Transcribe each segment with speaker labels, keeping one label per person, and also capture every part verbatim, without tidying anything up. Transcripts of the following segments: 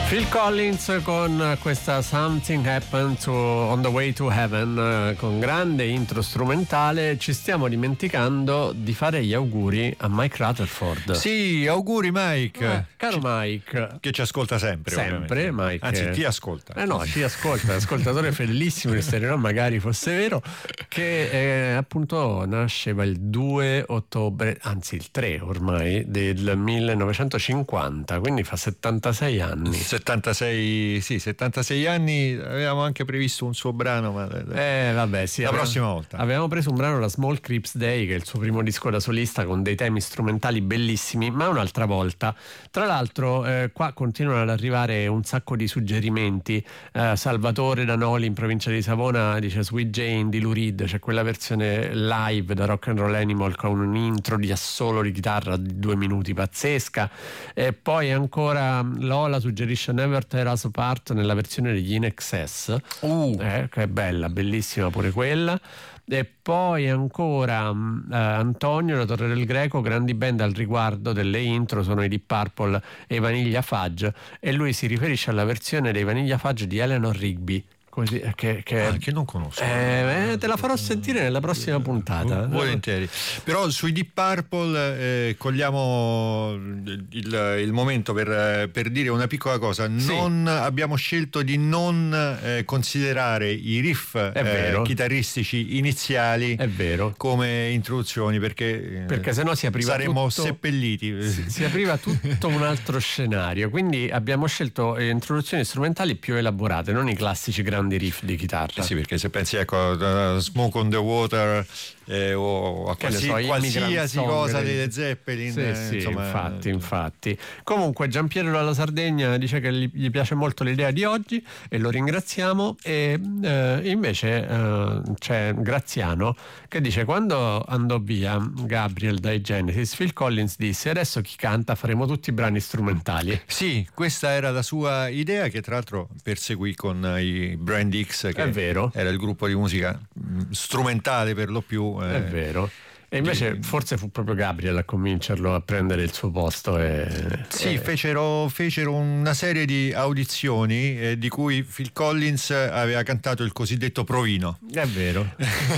Speaker 1: Phil Collins con questa Something Happened to, on the Way to Heaven, con grande intro strumentale. Ci stiamo dimenticando di fare gli auguri a Mike Rutherford.
Speaker 2: Sì, auguri Mike.
Speaker 1: Eh, caro Mike.
Speaker 2: Che ci ascolta sempre.
Speaker 1: Sempre, Mike.
Speaker 2: Anzi, ti ascolta.
Speaker 1: Eh no, ci ascolta, ascoltatore fedelissimo di Stereo, magari fosse vero, che eh, appunto nasceva il due ottobre, anzi il tre ormai, del millenovecentocinquanta, quindi fa settantasei anni.
Speaker 2: settantasei, sì, settantasei anni. Avevamo anche previsto un suo brano, ma
Speaker 1: eh vabbè, sì,
Speaker 2: la
Speaker 1: avevamo,
Speaker 2: prossima volta.
Speaker 1: Avevamo preso un brano da Small Crips Day, che è il suo primo disco da solista, con dei temi strumentali bellissimi, ma un'altra volta. Tra l'altro eh, qua continuano ad arrivare un sacco di suggerimenti. eh, Salvatore da Noli in provincia di Savona dice Sweet Jane di Lou Reed, c'è quella versione live da Rock and Roll Animal con un intro di assolo di chitarra di due minuti pazzesca. E poi ancora Lola suggerisce Never Tear Us Apart nella versione degli In Excess, uh. eh, che è bella, bellissima pure quella. E poi ancora uh, Antonio da Torre del Greco, grandi band al riguardo delle intro sono i Deep Purple e i Vanilla Fudge, e lui si riferisce alla versione dei Vanilla Fudge di Eleanor Rigby. Così, che, che,
Speaker 2: ah, che non conosco.
Speaker 1: Eh, te la farò sentire nella prossima puntata.
Speaker 2: Volentieri. Però sui Deep Purple eh, cogliamo il, il momento per, per dire una piccola cosa.
Speaker 1: Sì.
Speaker 2: Non abbiamo scelto di non eh, considerare i riff eh, chitarristici iniziali
Speaker 1: È vero.
Speaker 2: come introduzioni, perché,
Speaker 1: perché sennò si apriva
Speaker 2: saremmo
Speaker 1: tutto,
Speaker 2: seppelliti.
Speaker 1: Si, si apriva tutto un altro scenario. Quindi abbiamo scelto eh, introduzioni strumentali più elaborate, non i classici grandi riff di chitarra.
Speaker 2: Eh sì, perché se pensi ecco uh, Smoke on the Water eh, o a qualsi,
Speaker 1: so,
Speaker 2: qualsiasi cosa dei Led Zeppelin,
Speaker 1: sì,
Speaker 2: eh,
Speaker 1: sì,
Speaker 2: insomma,
Speaker 1: infatti,
Speaker 2: eh,
Speaker 1: infatti. Comunque Giampiero dalla Sardegna dice che gli, gli piace molto l'idea di oggi e lo ringraziamo. E eh, invece eh, c'è Graziano che dice: quando andò via Gabriel dai Genesis, Phil Collins disse: adesso chi canta faremo tutti i brani strumentali.
Speaker 2: Sì, questa era la sua idea, che tra l'altro perseguì con i Brand X, che
Speaker 1: è vero.
Speaker 2: era il gruppo di musica strumentale per lo più. Eh,
Speaker 1: è vero. E invece di... forse fu proprio Gabriel a convincerlo a prendere il suo posto. E...
Speaker 2: Sì,
Speaker 1: e...
Speaker 2: fecero, fecero una serie di audizioni eh, di cui Phil Collins aveva cantato il cosiddetto provino.
Speaker 1: È vero.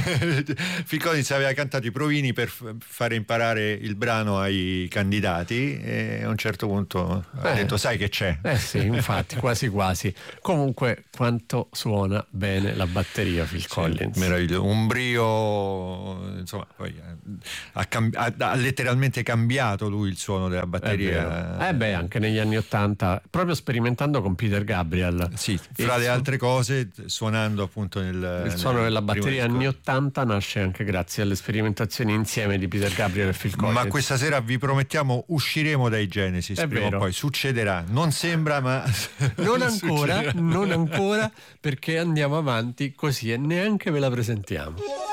Speaker 2: Phil Collins aveva cantato i provini per f- fare imparare il brano ai candidati, e a un certo punto eh, ha detto: sai che c'è?
Speaker 1: Eh sì, infatti, quasi quasi. Comunque, quanto suona bene la batteria Phil Collins.
Speaker 2: Sì, meraviglioso. Un brio, insomma, poi Ha, cambi- ha, ha letteralmente cambiato lui il suono della batteria.
Speaker 1: Eh beh, anche negli anni Ottanta, proprio sperimentando con Peter Gabriel.
Speaker 2: Sì, fra
Speaker 1: il
Speaker 2: le
Speaker 1: su-
Speaker 2: altre cose, suonando appunto nel
Speaker 1: il suono
Speaker 2: nel
Speaker 1: della batteria anni Ottanta nasce anche grazie alle sperimentazioni insieme di Peter Gabriel e Phil Collins.
Speaker 2: Ma questa sera vi promettiamo usciremo dai Genesis.
Speaker 1: È
Speaker 2: prima
Speaker 1: vero.
Speaker 2: o poi succederà. Non sembra, ma
Speaker 1: non ancora,
Speaker 2: succederà.
Speaker 1: non ancora, perché andiamo avanti così e neanche ve la presentiamo.